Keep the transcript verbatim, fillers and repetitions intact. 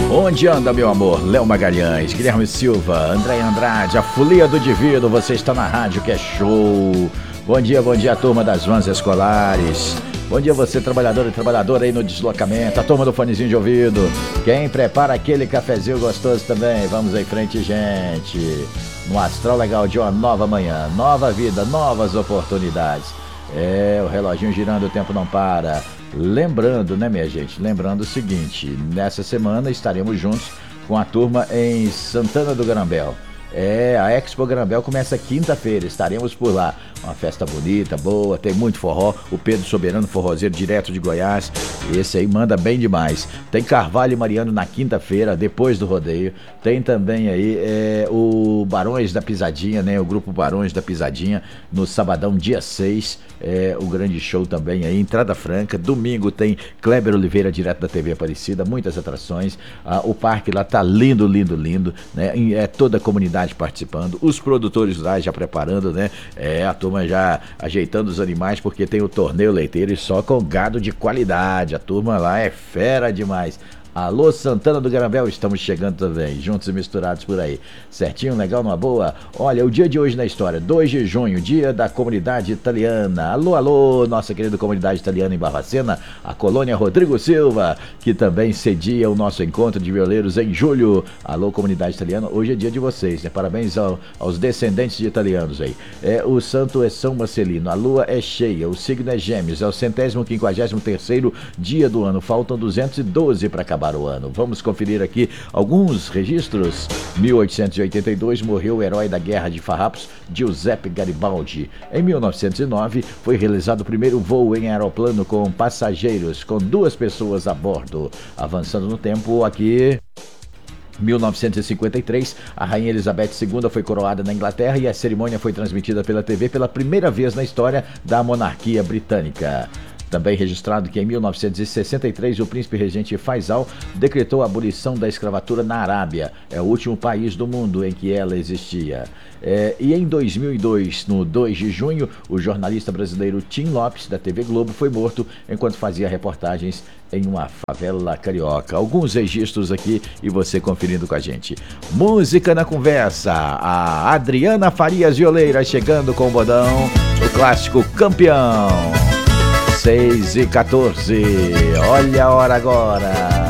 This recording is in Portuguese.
Onde anda, meu amor? Léo Magalhães, Guilherme Silva, André Andrade, a folia do divino, você está na rádio que é show. Bom dia, bom dia, turma das vans escolares. Bom dia você, trabalhador e trabalhadora aí no deslocamento, a turma do fonezinho de ouvido. Quem prepara aquele cafezinho gostoso também, vamos em frente, gente. No astral legal de uma nova manhã, nova vida, novas oportunidades. É, o reloginho girando, o tempo não para. Lembrando, né, minha gente? Lembrando o seguinte, nessa semana estaremos juntos com a turma em Santana do Garambel. É, a Expo Garambel começa quinta-feira, estaremos por lá. Uma festa bonita, boa, tem muito forró. O Pedro Soberano, forrozeiro direto de Goiás. Esse aí manda bem demais. Tem Carvalho e Mariano na quinta-feira, depois do rodeio. Tem também aí é, o Barões da Pisadinha, né? O grupo Barões da Pisadinha, no sabadão, dia seis. É, o grande show também aí, entrada franca. Domingo tem Kleber Oliveira, direto da T V Aparecida, muitas atrações. Ah, o parque lá tá lindo, lindo, lindo, né? É toda a comunidade participando, os produtores lá já preparando, né? É, a turma já ajeitando os animais, porque tem o torneio leiteiro e só com gado de qualidade. A turma lá é fera demais. Alô, Santana do Garambel, estamos chegando também, juntos e misturados por aí. Certinho, legal, numa boa? Olha, o dia de hoje na história, dois de junho, dia da comunidade italiana. Alô, alô, nossa querida comunidade italiana em Barbacena, a colônia Rodrigo Silva, que também cedia o nosso encontro de violeiros em julho. Alô, comunidade italiana, hoje é dia de vocês, né? Parabéns ao, aos descendentes de italianos aí. É, o santo é São Marcelino, a lua é cheia, o signo é Gêmeos, é o centésimo quinquagésimo terceiro dia do ano, faltam duzentos e doze para acabar o ano. Vamos conferir aqui alguns registros. mil oitocentos e oitenta e dois morreu o herói da Guerra de Farrapos, Giuseppe Garibaldi. Em mil novecentos e nove foi realizado o primeiro voo em aeroplano com passageiros, com duas pessoas a bordo. Avançando no tempo aqui, mil novecentos e cinquenta e três, a Rainha Elizabeth segunda foi coroada na Inglaterra e a cerimônia foi transmitida pela T V pela primeira vez na história da monarquia britânica. Também registrado que em mil novecentos e sessenta e três o príncipe regente Faisal decretou a abolição da escravatura na Arábia. É o último país do mundo em que ela existia. É, e em dois mil e dois, no dois de junho, o jornalista brasileiro Tim Lopes, da T V Globo, foi morto enquanto fazia reportagens em uma favela carioca. Alguns registros aqui e você conferindo com a gente. Música na conversa. A Adriana Farias Violeira chegando com o bodão, o clássico Campeão. seis e quatorze, olha a hora agora.